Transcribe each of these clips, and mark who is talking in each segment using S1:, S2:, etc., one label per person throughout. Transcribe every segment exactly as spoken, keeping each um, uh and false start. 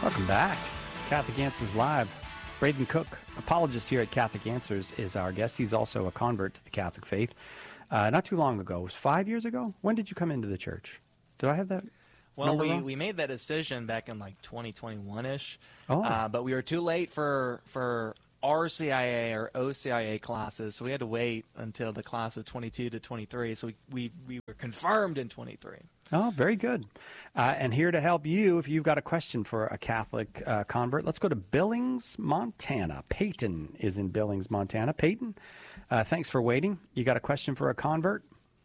S1: Welcome back. Catholic Answers Live. Braden Cook, apologist here at Catholic Answers, is our guest. He's also a convert to the Catholic faith. Uh, not too long ago. It was five years ago? When did you come into the church? Did I have that?
S2: Well, we, we made that decision back in like twenty twenty-one-ish,
S1: oh.
S2: uh, but we were too late for for R C I A or O C I A classes, so we had to wait until the class of twenty-two to twenty-three, so we, we, we were confirmed in twenty-three.
S1: Oh, very good. Uh, and here to help you, if you've got a question for a Catholic uh, convert, let's go to Billings, Montana. Peyton is in Billings, Montana. Peyton, uh, thanks for waiting. You got a question for a convert?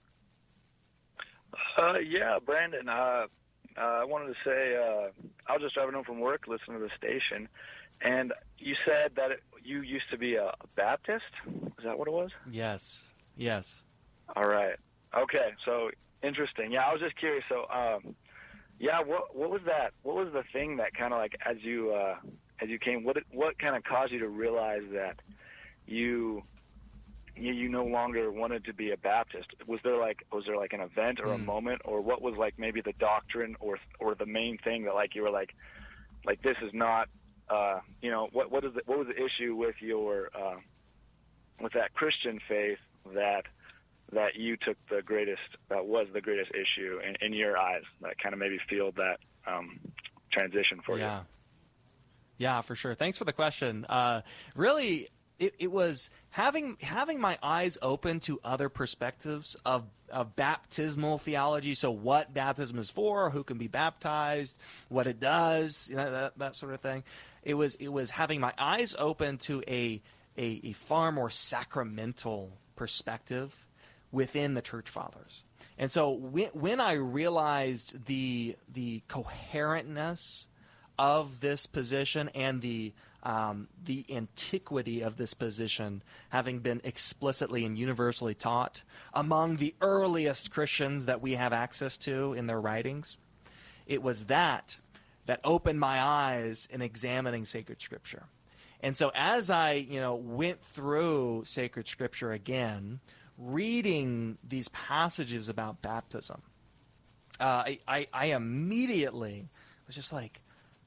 S3: Uh, yeah, Brandon. Uh, uh, I wanted to say uh, I was just driving home from work, listening to the station, and you said that it, you used to be a Baptist. Is that what it was?
S2: Yes. Yes.
S3: All right. Okay. So interesting. Yeah, I was just curious. So, um, yeah, what what was that? What was the thing that kind of like as you uh, as you came? What what kind of caused you to realize that you you, you no longer wanted to be a Baptist? Was there like was there like an event or a
S2: Mm.
S3: moment, or what was like maybe the doctrine or or the main thing that like you were like like this is not uh, you know what what is the, what was the issue with your uh, with that Christian faith that that you took the greatest that was the greatest issue in, in your eyes that kind of maybe fueled that um, transition for
S2: yeah.
S3: you?
S2: Yeah, for sure. Thanks for the question. Uh, really, it, it was having having my eyes open to other perspectives of, of baptismal theology. So what baptism is for, who can be baptized, what it does, you know, that, that sort of thing. It was it was having my eyes open to a a, a far more sacramental perspective within the Church Fathers. And so when, when I realized the the coherentness of this position and the um, the antiquity of this position having been explicitly and universally taught among the earliest Christians that we have access to in their writings, it was that that opened my eyes in examining sacred Scripture. And so as I, you know, went through sacred Scripture again, reading these passages about baptism, uh, I, I, I immediately was just like,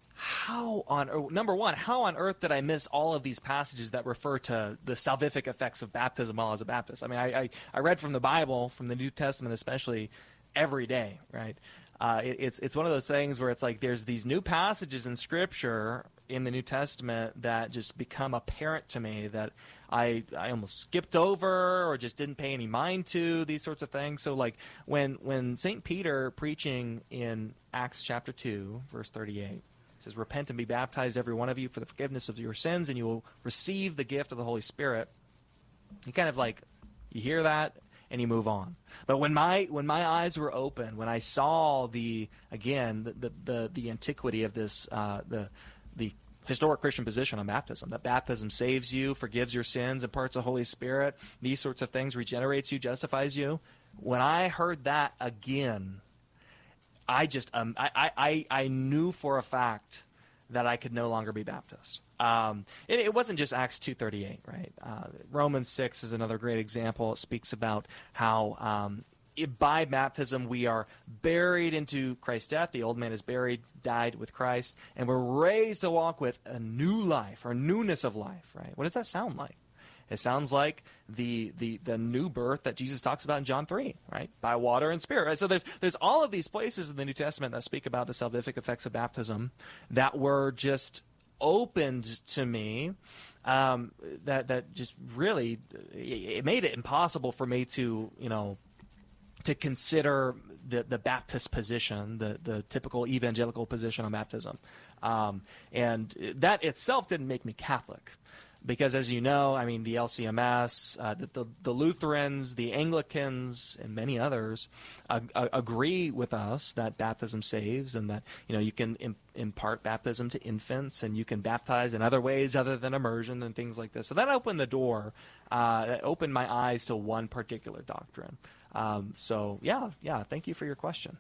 S2: how on earth, number one, how on earth did I miss all of these passages that refer to the salvific effects of baptism while I was a Baptist? I mean, I, I, I read from the Bible, from the New Testament especially, every day, right? Uh, it, it's it's one of those things where it's like there's these new passages in Scripture in the New Testament that just become apparent to me that I I almost skipped over or just didn't pay any mind to, these sorts of things. So like when when Saint Peter preaching in Acts chapter two, verse thirty-eight, says, "Repent and be baptized, every one of you, for the forgiveness of your sins, and you will receive the gift of the Holy Spirit." You kind of like, you hear that, and you move on. But when my when my eyes were open, when I saw the again the the the, the antiquity of this uh, the the historic Christian position on baptism, that baptism saves you, forgives your sins, imparts the Holy Spirit, these sorts of things, regenerates you, justifies you. When I heard that again, I just um, I, I I knew for a fact that I could no longer be Baptist. Um, it, it wasn't just Acts two thirty-eight, right? Uh, Romans six is another great example. It speaks about how um, it, by baptism we are buried into Christ's death. The old man is buried, died with Christ, and we're raised to walk with a new life, or newness of life, right? What does that sound like? It sounds like the, the the new birth that Jesus talks about in John three, right? By water and spirit, right? So there's there's all of these places in the New Testament that speak about the salvific effects of baptism that were just opened to me, um, that that just really, it made it impossible for me to, you know, to consider the, the Baptist position, the, the typical evangelical position on baptism. Um, and that itself didn't make me Catholic. Because, as you know, I mean, the L C M S, uh, the, the, the Lutherans, the Anglicans, and many others uh, uh, agree with us that baptism saves, and that, you know, you can imp- impart baptism to infants, and you can baptize in other ways other than immersion and things like this. So that opened the door, uh, that opened my eyes to one particular doctrine. Um, so, yeah, yeah, thank you for your question.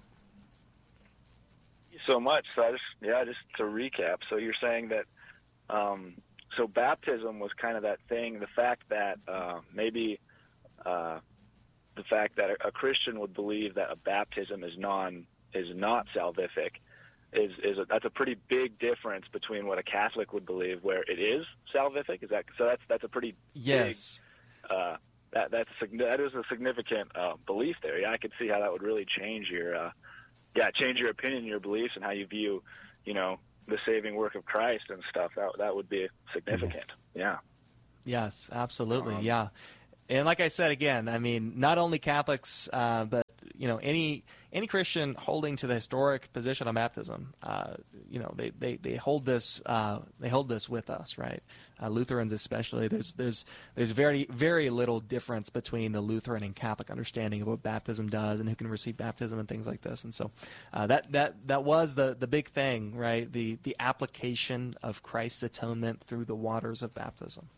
S3: Thank you so much. So I just, yeah, just to recap, so you're saying that um, so baptism was kind of that thing, the fact that uh, maybe uh, the fact that a, a Christian would believe that a baptism is non is not salvific is is a, that's a pretty big difference between what a Catholic would believe, where it is salvific. Is that so? That's that's a pretty
S2: Yes.
S3: big. Uh, that that's that is a significant uh, belief there. Yeah, I could see how that would really change your, uh, yeah, change your opinion, your beliefs, and how you view, you know, the saving work of Christ and stuff. That that would be significant. Yeah.
S2: Yes, absolutely.
S3: Um,
S2: yeah. And like I said, again, I mean, not only Catholics, uh, but, you know, any any Christian holding to the historic position on baptism, uh, you know, they, they, they hold this uh, they hold this with us, right? Uh, Lutherans especially. There's there's there's very very little difference between the Lutheran and Catholic understanding of what baptism does and who can receive baptism and things like this. And so uh, that that that was the the big thing, right? The the application of Christ's atonement through the waters of baptism.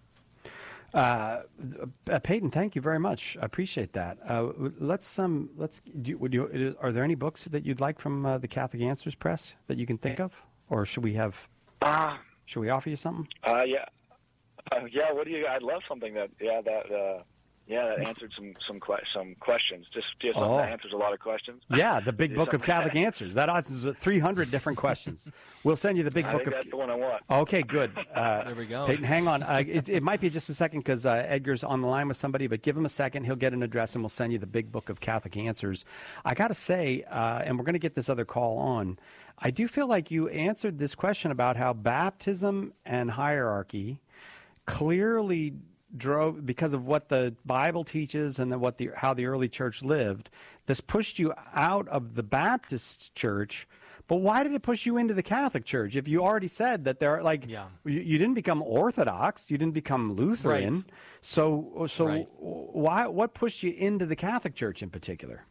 S1: Uh, uh, Peyton, thank you very much. I appreciate that. Uh, let's um, let's. Do you, would you, are there any books that you'd like from uh, the Catholic Answers Press that you can think of, or should we have?
S3: Uh,
S1: should we offer you something?
S3: Uh, yeah, uh, yeah. What do you? I'd love something that, yeah, that, uh, yeah, that answered some some que- some questions. Just just something
S1: Oh.
S3: that answers a lot of questions.
S1: Yeah, the Big
S3: Do
S1: Book of
S3: something-
S1: Catholic Answers. That answers three hundred different questions. We'll send you the Big
S3: I
S1: Book
S3: think
S1: of.
S3: that's the one I want.
S1: Okay, good. Uh,
S2: There we go.
S1: Peyton, hang on. Uh, it, it might be just a second because uh, Edgar's on the line with somebody, but give him a second. He'll get an address and we'll send you the Big Book of Catholic Answers. I got to say, uh, and we're going to get this other call on, I do feel like you answered this question about how baptism and hierarchy clearly drove, because of what the Bible teaches and then what the how the early church lived, this pushed you out of the Baptist church. But why did it push you into the Catholic Church? If you already said that there, like,
S2: Yeah.
S1: you, you didn't become Orthodox, you didn't become Lutheran,
S2: Right.
S1: so so
S2: Right.
S1: why what pushed you into the Catholic Church in particular?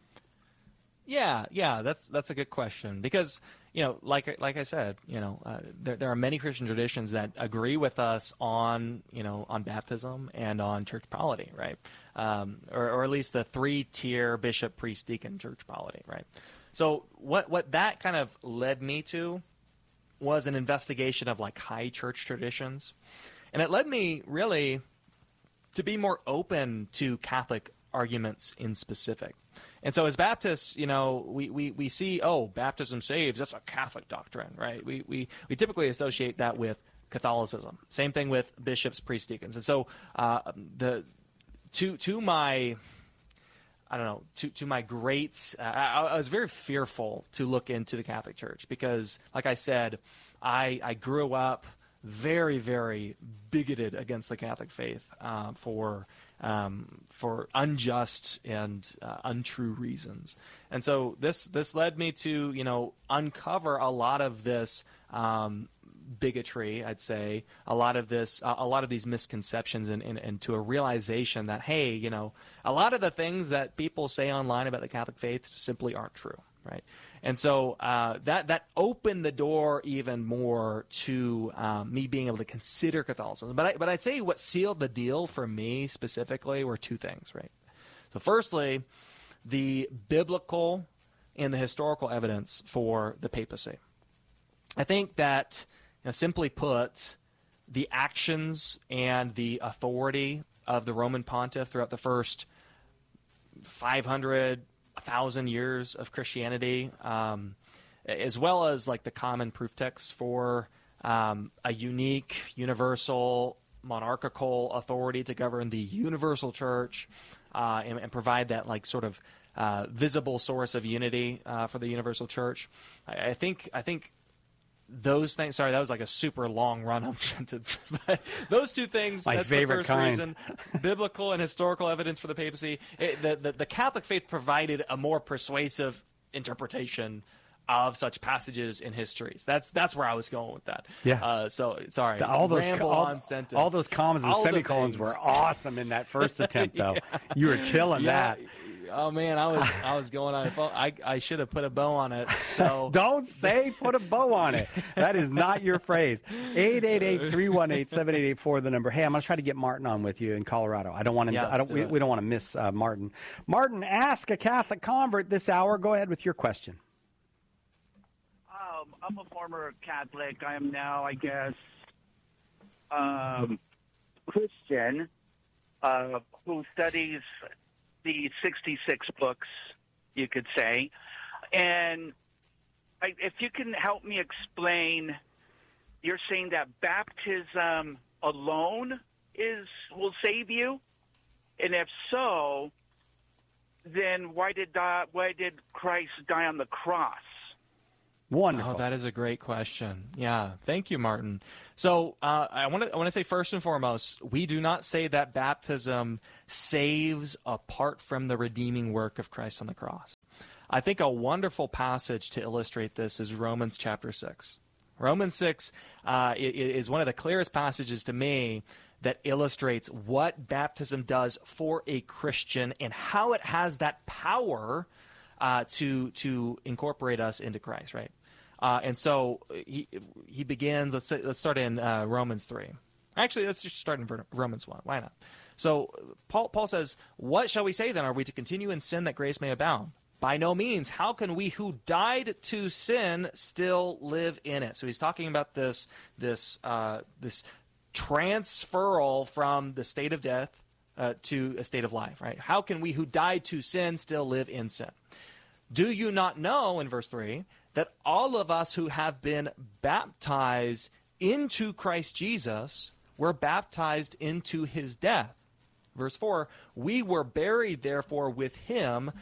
S2: Yeah, yeah, that's that's a good question because you know, like like I said, you know, uh, there there are many Christian traditions that agree with us on you know on baptism and on church polity, right? Um, or or at least the three tier bishop, priest, deacon church polity, right? So what what that kind of led me to was an investigation of like high church traditions, and it led me really to be more open to Catholic arguments in specific. And so as Baptists, you know, we, we, we see, oh, baptism saves, that's a Catholic doctrine, right? We, we, we typically associate that with Catholicism. Same thing with bishops, priests, deacons. And so uh, the to to my, I don't know, to, to my great, uh, I, I was very fearful to look into the Catholic Church because, like I said, I, I grew up very, very bigoted against the Catholic faith uh, for um, for unjust and uh, untrue reasons. And so this this led me to, you know, uncover a lot of this um, bigotry, I'd say, a lot of this, uh, a lot of these misconceptions, and, and, and to a realization that, hey, you know, a lot of the things that people say online about the Catholic faith simply aren't true, right? And so uh, that that opened the door even more to um, me being able to consider Catholicism. But I, but I'd say what sealed the deal for me specifically were two things, right? So firstly, the biblical and the historical evidence for the papacy. I think that, you know, simply put, the actions and the authority of the Roman pontiff throughout the first five hundred, one thousand years of Christianity, um, as well as like the common proof texts for um, a unique, universal, monarchical authority to govern the universal church uh, and, and provide that like sort of uh, visible source of unity uh, for the universal church. I, I think I think those things. Sorry, that was like a super long run-on sentence. But those two things.
S1: My
S2: that's
S1: favorite
S2: the first
S1: kind.
S2: reason. Biblical and historical evidence for the papacy. It, the, the the Catholic faith provided a more persuasive interpretation of such passages in histories. That's that's where I was going with that.
S1: Yeah.
S2: Uh, so sorry.
S1: The- all those
S2: ramble
S1: all,
S2: on sentence.
S1: all those commas and
S2: All the
S1: semicolons
S2: things.
S1: were awesome in that first attempt, though. You were killing
S2: Yeah.
S1: that.
S2: Oh man, I was I was going on a phone. I I should have put a bow on it. So
S1: Don't say put a bow on it. That is not your phrase. eight eight eight, three one eight, seven eight eight four, the number. Hey, I'm going to try to get Martin on with you in Colorado. I don't want to
S2: Yeah,
S1: I
S2: let's
S1: don't
S2: do
S1: we,
S2: it.
S1: we don't want to miss uh, Martin. Martin, ask a Catholic convert this hour. Go ahead with your question.
S4: Um, I'm a former Catholic. I am now, I guess, um, Christian, uh, who studies the sixty-six books, you could say. And I, if you can help me explain, you're saying that baptism alone is will save you, and if so, then why did uh, why did Christ die on the cross?
S1: Wonderful.
S2: Oh, that is a great question. Yeah, thank you, Martin. So uh, I want to I want to say first and foremost, we do not say that baptism saves apart from the redeeming work of Christ on the cross. I think a wonderful passage to illustrate this is Romans chapter six. Romans six uh, is one of the clearest passages to me that illustrates what baptism does for a Christian and how it has that power uh, to to incorporate us into Christ, right? Uh, and so he he begins. Let's say, let's start in uh, Romans three. Actually, let's just start in Romans one. Why not? So Paul Paul says, "What shall we say then? Are we to continue in sin that grace may abound? By no means. How can we who died to sin still live in it?" So he's talking about this this uh, this transferal from the state of death uh, to a state of life, right? How can we who died to sin still live in sin? Do you not know, in verse three, that all of us who have been baptized into Christ Jesus were baptized into his death? Verse four, we were buried, therefore, with him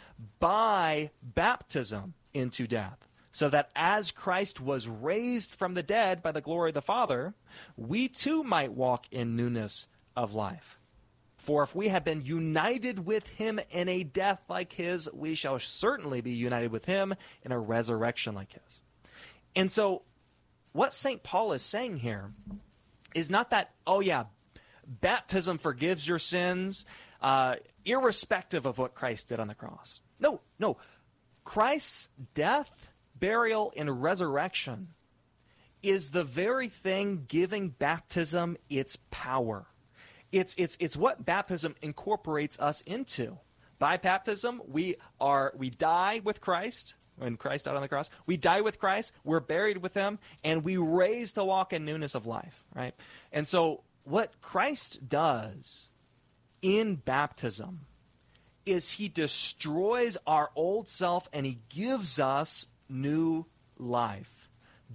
S2: by baptism into death, so that as Christ was raised from the dead by the glory of the Father, we too might walk in newness of life. For if we have been united with him in a death like his, we shall certainly be united with him in a resurrection like his. And so what Saint Paul is saying here is not that, oh yeah, baptism forgives your sins, uh, irrespective of what Christ did on the cross. No, no. Christ's death, burial, and resurrection is the very thing giving baptism its power. It's it's it's what baptism incorporates us into. By baptism, we are we die with Christ. When Christ died on the cross, we die with Christ, we're buried with him, and we raise to walk in newness of life, right? And so what Christ does in baptism is he destroys our old self and he gives us new life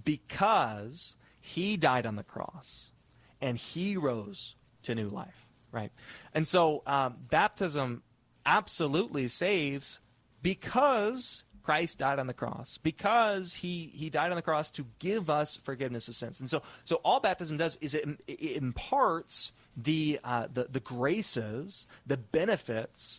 S2: because he died on the cross and he rose to new life, right? And so um, baptism absolutely saves because Christ died on the cross, because he, he died on the cross to give us forgiveness of sins. And so so all baptism does is it, it imparts the, uh, the the graces, the benefits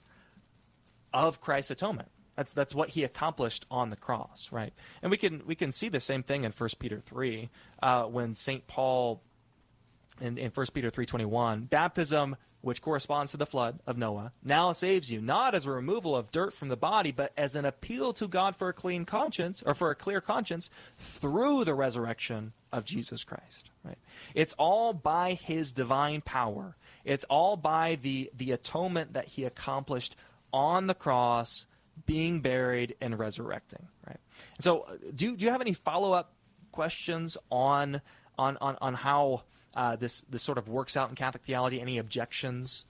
S2: of Christ's atonement. That's that's what he accomplished on the cross, right? And we can we can see the same thing in First Peter three uh, when Saint Paul in, in First Peter three twenty-one, baptism, which corresponds to the flood of Noah, now saves you, not as a removal of dirt from the body, but as an appeal to God for a clean conscience, or for a clear conscience, through the resurrection of Jesus Christ. Right? It's all by his divine power. It's all by the, the atonement that he accomplished on the cross, being buried and resurrecting. Right? And so, do do you have any follow-up questions on on on, on how Uh, this this sort of works out in Catholic theology? Any objections?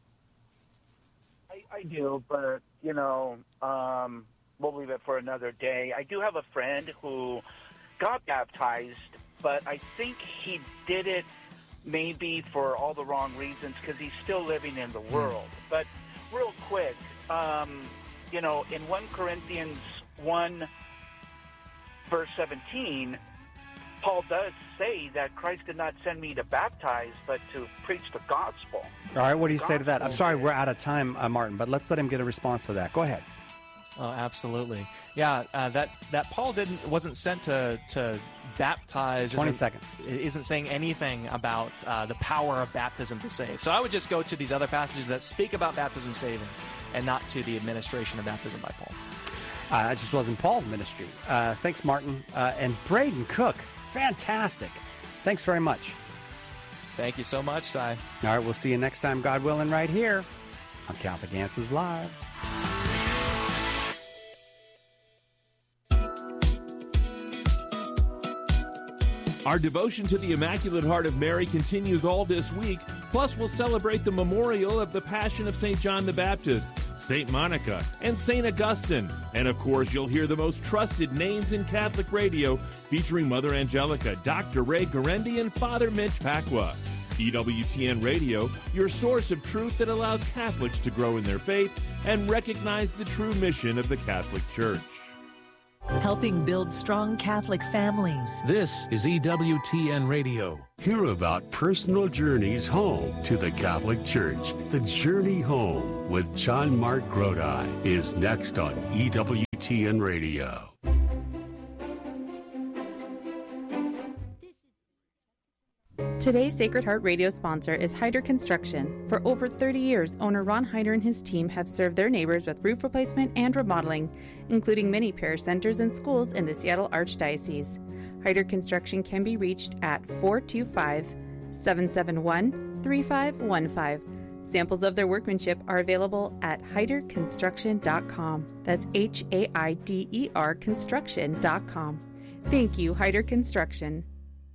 S4: I, I do, but, you know, um, we'll leave it for another day. I do have a friend who got baptized, but I think he did it maybe for all the wrong reasons because he's still living in the world. But real quick, um, you know, in First Corinthians one, verse seventeen, Paul does say that Christ did not send me to baptize, but to preach the gospel.
S1: All right, what do you say to that? I'm sorry, we're out of time, uh, Martin, but let's let him get a response to that. Go ahead.
S2: Oh, absolutely. Yeah, uh, that that Paul didn't wasn't sent to to baptize.
S1: twenty seconds.
S2: Isn't saying anything about uh, the power of baptism to save. So I would just go to these other passages that speak about baptism saving, and not to the administration of baptism by Paul.
S1: Uh, that just wasn't Paul's ministry. Uh, thanks, Martin. Uh, and Braden Cook. Fantastic. Thanks very much.
S2: Thank you so much, Si.
S1: All right, we'll see you next time, God willing, right here on Catholic Answers Live.
S5: Our devotion to the Immaculate Heart of Mary continues all this week. Plus, we'll celebrate the memorial of the Passion of Saint John the Baptist. Saint Monica, and Saint Augustine. And of course, you'll hear the most trusted names in Catholic radio featuring Mother Angelica, Doctor Ray Guarendi, and Father Mitch Pacwa. E W T N Radio, your source of truth that allows Catholics to grow in their faith and recognize the true mission of the Catholic Church.
S6: Helping build strong Catholic families.
S7: This is E W T N Radio.
S8: Hear about personal journeys home to the Catholic Church. The Journey Home with John Mark Grodi is next on E W T N Radio.
S9: Today's Sacred Heart Radio sponsor is Hyder Construction. For over thirty years, owner Ron Hyder and his team have served their neighbors with roof replacement and remodeling, including many parish centers and schools in the Seattle Archdiocese. Hyder Construction can be reached at four two five, seven seven one, three five one five. Samples of their workmanship are available at hyder construction dot com. That's H A I D E R construction dot com. Thank you, Hyder Construction.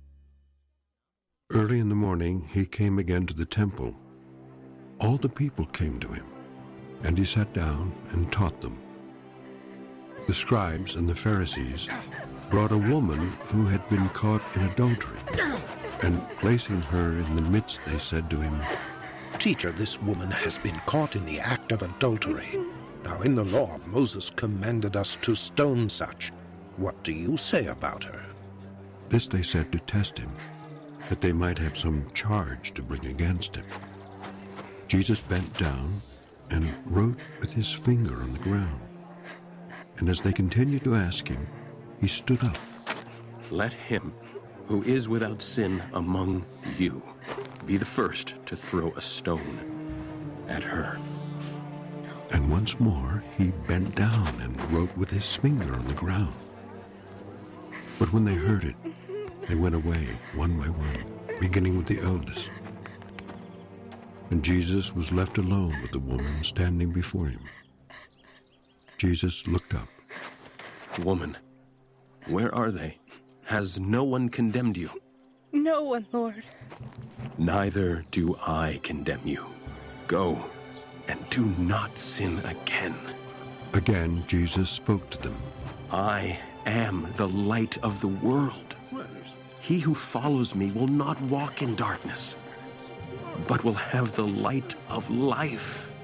S10: Early in the morning, he came again to the temple. All the people came to him, and he sat down and taught them. The scribes and the Pharisees brought a woman who had been caught in adultery, and placing her in the midst, they said to him,
S11: "Teacher, this woman has been caught in the act of adultery. Now in the law, Moses commanded us to stone such. What do you say about her?"
S10: This they said to test him, that they might have some charge to bring against him. Jesus bent down and wrote with his finger on the ground. And as they continued to ask him, he stood up.
S12: "Let him who is without sin among you be the first to throw a stone at her."
S10: And once more he bent down and wrote with his finger on the ground. But when they heard it, they went away one by one, beginning with the eldest. And Jesus was left alone with the woman standing before him. Jesus looked up.
S12: "Woman, where are they? Has no one condemned you?"
S9: No one, Lord.
S12: "Neither do I condemn you. Go and do not sin again."
S10: Again, Jesus spoke to them.
S12: "I am the light of the world. He who follows me will not walk in darkness, but will have the light of life."